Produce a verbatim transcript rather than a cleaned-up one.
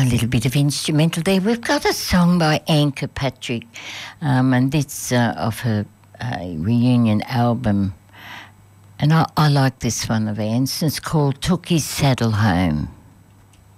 a little bit of instrumental there. We've got a song by Anne Kirkpatrick, um, and it's uh, of her uh, reunion album. And I, I like this one of Anne's. It's called Took His Saddle Home.